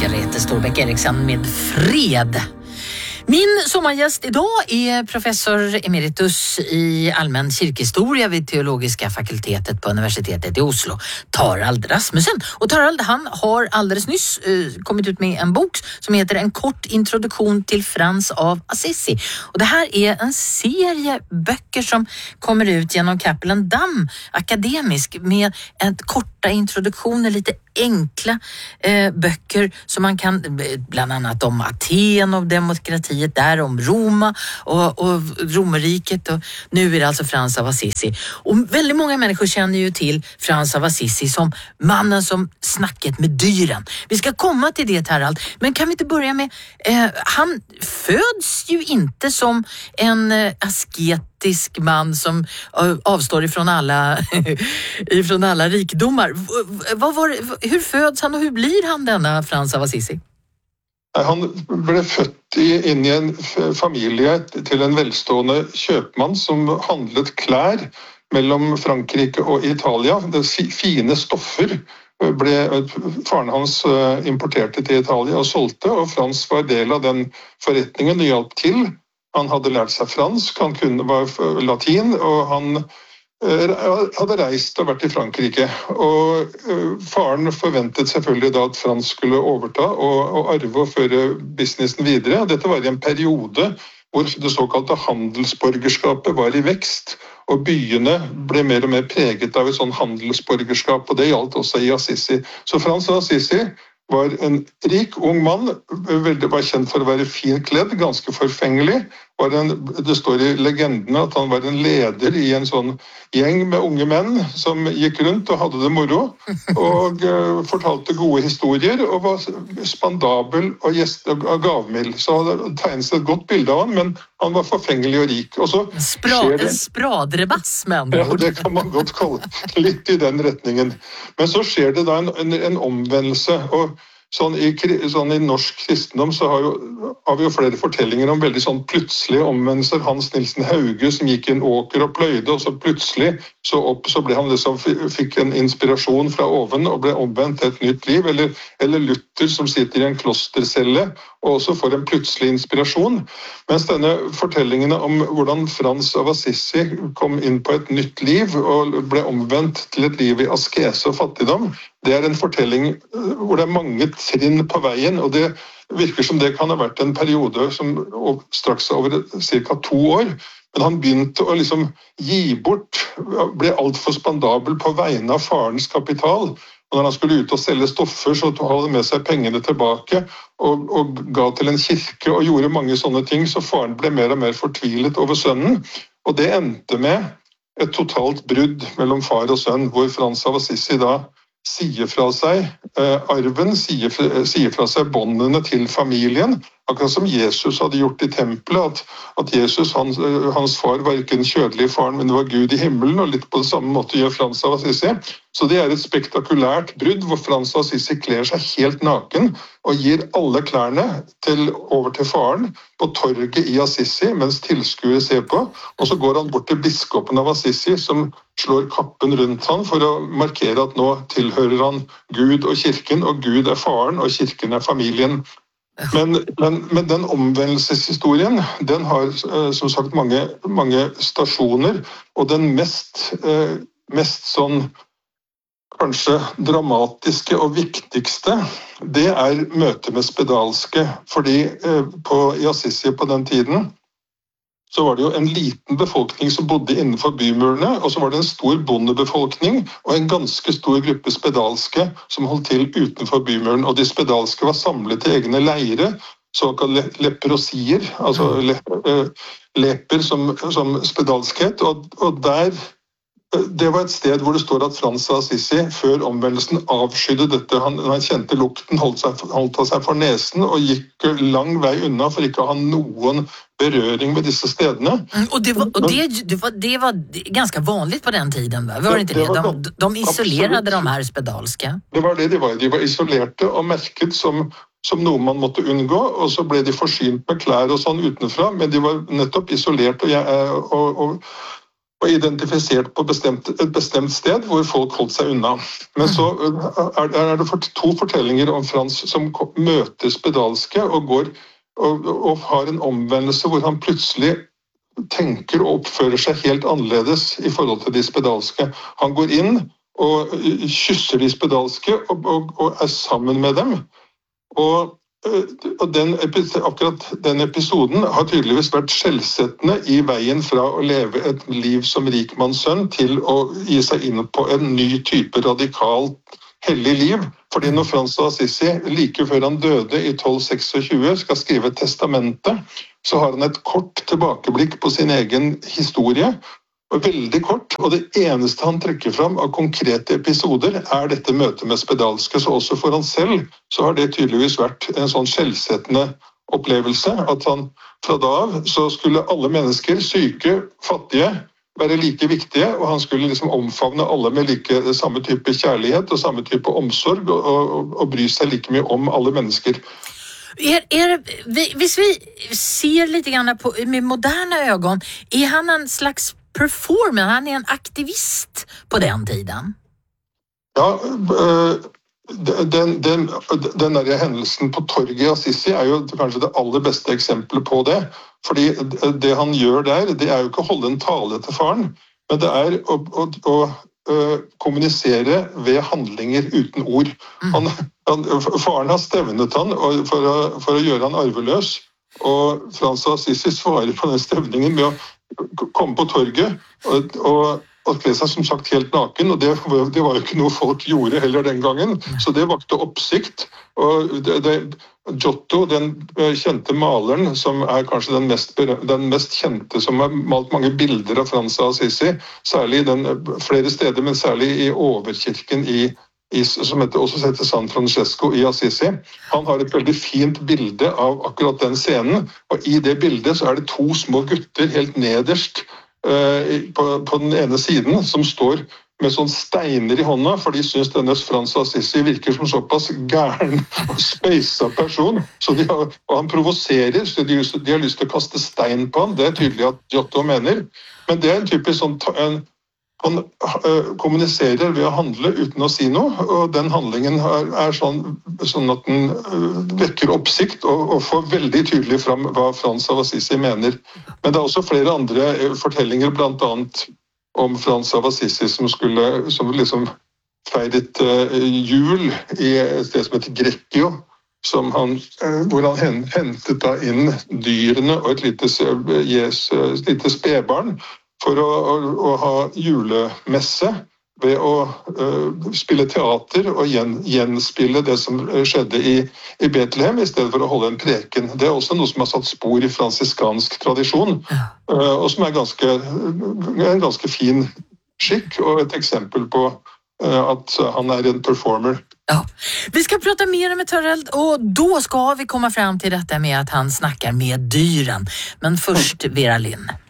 Merete Storbeck Eriksson med Fred. Min sommargäst idag är professor emeritus i allmän kyrkhistoria vid teologiska fakultetet på universitetet i Oslo, Tarald Rasmussen. Och Tarald, han har alldeles nyss kommit ut med en bok som heter En kort introduktion till Frans av Assisi. Och det här är en serie böcker som kommer ut genom Cappelen Damm akademisk med korta introduktioner, lite enkla böcker som man kan, bland annat om Aten och demokratiet där, om Roma och romerriket, och nu är det alltså Frans av Assisi. Och väldigt många människor känner ju till Frans av Assisi som mannen som snacket med dyren. Vi ska komma till det här allt, men kan vi inte börja med han föds ju inte som en asketisk man som avstår ifrån alla rikedomar. Hur föds han och hur blir han denna Frans av Assisi? Han blev født inn i en familie til en velstående kjøpmann som handlet klær mellom Frankrike og Italia. Det fine stoffer faren hans importerte til Italia og solgte, og Frans var del av den forretningen og hjalp til. Han hadde lært seg fransk, han var latin, og han hadde reist og vært i Frankrike. Og faren forventet selvfølgelig da at Frans skulle overta og arve og føre businessen videre. Dette var i en periode hvor det såkalte handelsborgerskapet var i vekst, og byene ble mer og mer preget av et sånn handelsborgerskap, og det gjaldt også i Assisi. Så Frans av Assisi var en rik, ung mann, var kjent for å være fin kledd, ganske forfengelig. Det står i legendene at han var en leder i en sånn gjeng med unge menn som gikk rundt og hadde det moro, og fortalte gode historier, og var spandabel og gavmild. Så det tegnes et godt bilde av han, men han var forfengelig og rik. Og så Spradrebass, med andre ord. Ja, det kan man godt kalle litt i den retningen. Men så skjer det da en omvendelse, og sånn i norsk kristendom så har vi jo flere fortellinger om veldig sånn plutselige omvendelser. Hans Nilsen Hauge som gikk i en åker og pløyde, og så plutselig så ble han liksom, fikk en inspirasjon fra oven og ble omvendt til et nytt liv. Eller Luther som sitter i en klostercelle og også får en plutselig inspirasjon. Mens denne fortellingene om hvordan Frans av Assisi kom inn på et nytt liv og ble omvendt til et liv i askese og fattigdom, det er en fortelling hvor det er mange trinn på veien, og det virker som det kan ha vært en periode som straks over ca. 2 år. Men han begynte å liksom gi bort, ble alt for spandabel på vegne av farens kapital. Og når han skulle ut og selge stoffer, så hadde han med seg pengene tilbake og ga til en kirke og gjorde mange sånne ting, så faren ble mer og mer fortvilet over sønnen. Og det endte med et totalt brudd mellom far og sønn, hvor Frans av Assisi da sier fra seg arven, sier fra seg båndene til familien, akkurat som Jesus hadde gjort i tempelet, at Jesus, hans far var ikke en kjødelig faren, men det var Gud i himmelen, og litt på det samme måte gjør Frans av Assisi. Så det er et spektakulært brudd, hvor Frans av Assisi kler seg helt naken, og gir alle klærne over til faren på torget i Assisi, mens tilskuere ser på, og så går han bort til biskopen av Assisi, som slår kappen rundt han for å markere at nå tilhører han Gud og kirken, og Gud er faren, og kirken er familien. Men den omvendelseshistorien, den har som sagt mange stasjoner, og den mest sånn kanskje dramatiske og viktigste, det er møtet med spedalske, fordi i Assisi på den tiden så var det jo en liten befolkning som bodde innenfor bymurene, og så var det en stor bondebefolkning og en ganske stor gruppe spedalske som holdt til utenfor bymuren. Og de spedalske var samlet i egne leire, såkalt leprosier, altså leper som spedalskhet, og det var et sted hvor det står at Frans av Assisi før omvendelsen avskydde dette. Han kjente lukten, holdt av seg for nesen og gikk lang vei unna for ikke å ha noen berøring med disse stedene. Och det var ganska vanligt på den tiden, va? Var det inte det? De isolerade absolut. De här spedalska. Det var det de var. De var isolerte og merket som noe man måtte unngå, og så ble de forsynt med klær og sånn utenfra, men de var nettopp isolert, og identifisert på et bestemt sted hvor folk holdt seg unna. Men så er det to fortellinger om Frans som møter spedalske og har en omvendelse hvor han plutselig tenker og oppfører seg helt annerledes i forhold til de spedalske. Han går inn og kysser de spedalske og er sammen med dem. Og akkurat den episoden har tydeligvis vært skjellsettende i veien fra å leve et liv som rikmannssønn til å gi seg inn på en ny type radikalt hellig liv. Fordi når Frans av Assisi like før han døde i 1226 skal skrive testamentet, så har han et kort tilbakeblikk på sin egen historie, veldig kort, og det eneste han trekker fram av konkrete episoder er dette møtet med spedalske, så også for han selv så har det tydeligvis vært en sånn skjellsettende opplevelse, at han fra da av så skulle alle mennesker, syke, fattige, være like viktige, og han skulle liksom omfavne alle med samme type kjærlighet og samme type omsorg, og bry seg like mye om alle mennesker. Hvis vi ser lite grann på, med moderna ögon, är han en slags performer? Han är en aktivist på den tiden. Ja, den der hendelsen på torget i Assisi er jo kanskje det aller beste eksempelet på det. Fordi det han gjør der, det er jo ikke å holde en tale til faren, men det er å kommunisere ved handlinger uten ord. Faren har stevnet han for å gjøre han arveløs, og Frans av Assisi svarer på den stevningen med å komme på torget og kle seg som sagt helt naken, og det var jo ikke noe folk gjorde heller den gangen, så det vakte oppsikt. Og Giotto, den kjente maleren, som er kanskje den mest kjente, som har malt mange bilder av Frans av Assisi, særlig flere steder, men særlig i overkirken som også heter San Francesco i Assisi. Han har et veldig fint bilde av akkurat den scenen, og i det bildet så er det to små gutter helt nederst på den ene siden, som står med sånne steiner i hånda, for de synes denne Frans av Assisi virker som såpass gæren og speisa person, og han provoserer, så de har lyst til å kaste stein på han. Det er tydelig at Giotto mener, men det er en typisk sånn han kommuniserer ved å handle uten å si noe, og den handlingen er sånn at den vekker oppsikt og får veldig tydelig fram hva Frans av Assisi mener. Men det er også flere andre fortellinger, blant annet om Frans av Assisi som liksom feiret jul i et sted som heter Greccio, hvor han hentet da inn dyrene og et lite spedbarn, for å ha julemesse ved å spille teater og gjenspille det som skjedde i Betlehem, i stedet for å holde en preken. Det er også noe som har satt spor i fransiskansk tradisjon, og som er en ganske fin skikk, og et eksempel på at han er en performer. Ja. Vi ska prata mer med Töreld, och då ska vi komma fram till detta med att han snackar med dyren. Men först Vera Lind.